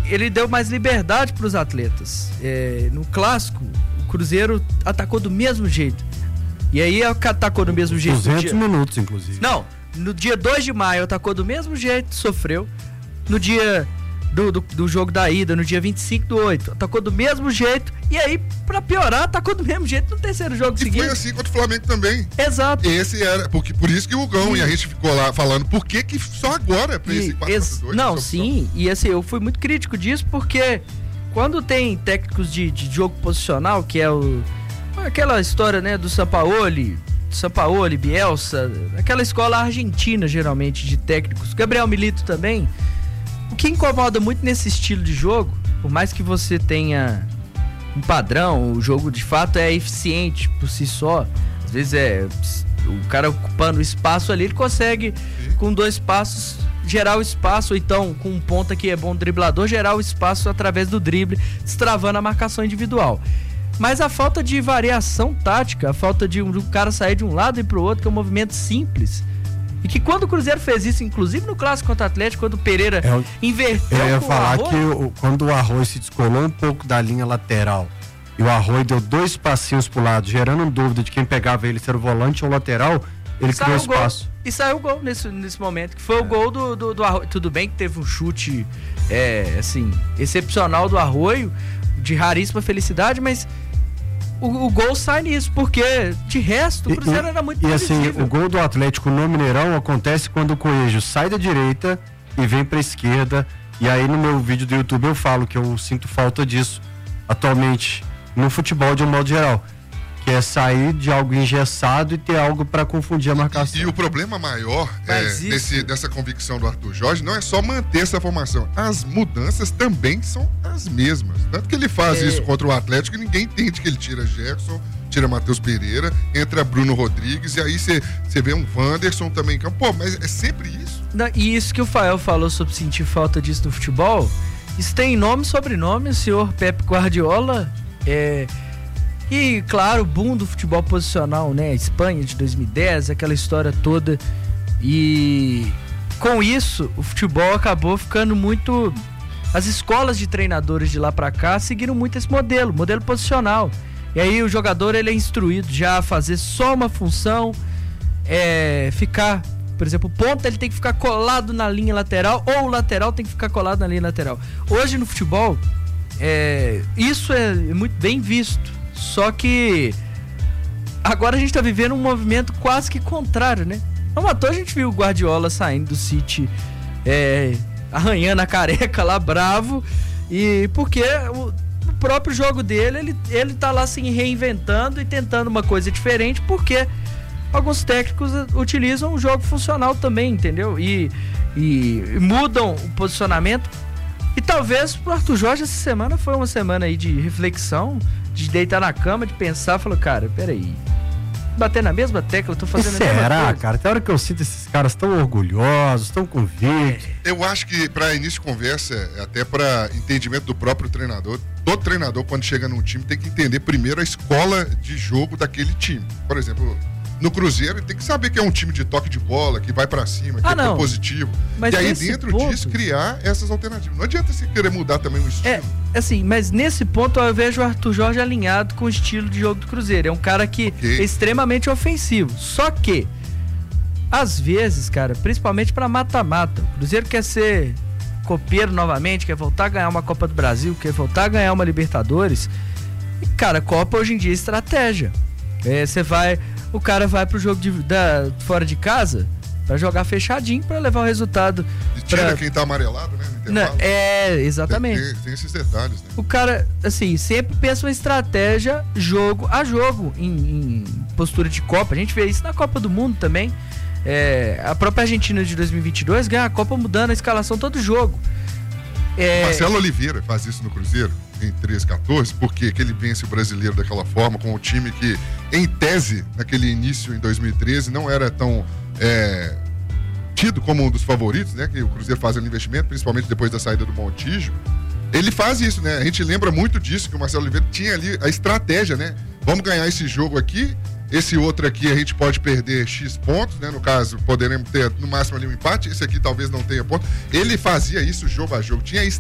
ele deu mais liberdade para os atletas. No clássico, o Cruzeiro atacou do mesmo jeito. E aí atacou do mesmo jeito. 200 minutos, inclusive. Não, no dia 2 de maio atacou do mesmo jeito, sofreu. No dia do jogo da ida, no dia 25/8, atacou do mesmo jeito. E aí, pra piorar, atacou do mesmo jeito no terceiro jogo seguinte. E foi assim contra o Flamengo também. Exato. Esse era, por isso que o Gão e a gente ficou lá falando, por que só agora pra esse 4-2? Não, sim, e assim, eu fui muito crítico disso, porque quando tem técnicos de jogo posicional, que é aquela história, né, do Sampaoli, Bielsa, aquela escola argentina, geralmente, de técnicos, Gabriel Milito também, o que incomoda muito nesse estilo de jogo, por mais que você tenha um padrão, o jogo de fato é eficiente por si só, às vezes o cara ocupando o espaço ali, ele consegue com 2 passos gerar o espaço, ou então com um ponta que é bom driblador, gerar o espaço através do drible, destravando a marcação individual. Mas a falta de variação tática, a falta de um cara sair de um lado e pro outro, que é um movimento simples. E que quando o Cruzeiro fez isso, inclusive no clássico contra o Atlético, quando o Pereira inverteu. Eu ia falar que quando o Arroio se descolou um pouco da linha lateral e o Arroio deu 2 passinhos pro lado, gerando dúvida de quem pegava ele, se era o volante ou o lateral, ele criou espaço. E saiu o gol nesse momento, que foi o gol do Arroio. Tudo bem que teve um chute excepcional do Arroio, de raríssima felicidade, mas o gol sai nisso, porque de resto o Cruzeiro era muito previsível. E assim, o gol do Atlético no Mineirão acontece quando o Coelho sai da direita e vem pra esquerda, e aí no meu vídeo do YouTube eu falo que eu sinto falta disso atualmente no futebol de um modo geral, que é sair de algo engessado e ter algo para confundir a marcação. E o problema maior dessa convicção do Arthur Jorge não é só manter essa formação, as mudanças também são as mesmas, tanto que ele faz isso contra o Atlético e ninguém entende que ele tira Gerson, tira Matheus Pereira, entra Bruno Rodrigues, e aí você vê um Wanderson também em campo. Pô, mas é sempre isso. Não, e isso que o Fael falou sobre sentir falta disso no futebol, isso tem nome e sobrenome, o senhor Pep Guardiola, e claro, o boom do futebol posicional, né? Espanha de 2010, aquela história toda. E com isso, o futebol acabou ficando muito. As escolas de treinadores de lá pra cá seguiram muito esse modelo posicional. E aí o jogador ele é instruído já a fazer só uma função, ficar, por exemplo, o ponta ele tem que ficar colado na linha lateral, ou o lateral tem que ficar colado na linha lateral. Hoje no futebol, isso é muito bem visto. Só que agora a gente tá vivendo um movimento quase que contrário, né? Não à toa a gente viu o Guardiola saindo do City, arranhando a careca lá, bravo, e porque o próprio jogo dele, ele tá lá se reinventando e tentando uma coisa diferente, porque alguns técnicos utilizam o jogo funcional também, entendeu? E mudam o posicionamento. E talvez pro Arthur Jorge essa semana foi uma semana aí de reflexão, de deitar na cama, de pensar, falou, cara, peraí, bater na mesma tecla, eu tô fazendo a mesma coisa. Será, cara? Tem hora que eu sinto esses caras tão orgulhosos, tão convictos. Eu acho que para início de conversa, até para entendimento do próprio treinador, todo treinador quando chega num time tem que entender primeiro a escola de jogo daquele time. Por exemplo, no Cruzeiro ele tem que saber que é um time de toque de bola, que vai pra cima, que é propositivo. Mas e aí dentro disso criar essas alternativas. Não adianta você querer mudar também o estilo. Assim, mas nesse ponto eu vejo o Arthur Jorge alinhado com o estilo de jogo do Cruzeiro. É um cara que é extremamente ofensivo. Só que, às vezes, cara, principalmente pra mata-mata, o Cruzeiro quer ser copeiro novamente, quer voltar a ganhar uma Copa do Brasil, quer voltar a ganhar uma Libertadores. E, cara, Copa hoje em dia é estratégia. O cara vai pro jogo fora de casa pra jogar fechadinho, pra levar o resultado. E tira quem tá amarelado, né? No intervalo. Exatamente. Tem esses detalhes, né? O cara, assim, sempre pensa uma estratégia jogo a jogo, em postura de Copa. A gente vê isso na Copa do Mundo também. A própria Argentina de 2022 ganha a Copa mudando a escalação todo jogo. Marcelo Oliveira faz isso no Cruzeiro em 13-14, porque que ele vence o brasileiro daquela forma, com o time que, em tese, naquele início em 2013, não era tão tido como um dos favoritos, né? Que o Cruzeiro faz um investimento, principalmente depois da saída do Montijo. Ele faz isso, né? A gente lembra muito disso, que o Marcelo Oliveira tinha ali a estratégia, né? Vamos ganhar esse jogo aqui, esse outro aqui a gente pode perder X pontos, né? No caso, poderemos ter no máximo ali um empate, esse aqui talvez não tenha ponto. Ele fazia isso jogo a jogo, tinha